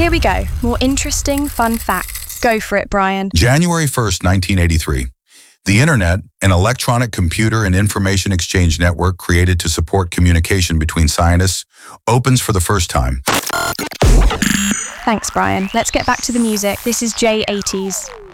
Here we go. More interesting, fun facts. Go for it, Brian. January 1st, 1983. The Internet, an electronic computer and information exchange network created to support communication between scientists, opens for the first time. Thanks, Brian. Let's get back to the music. This is J80s.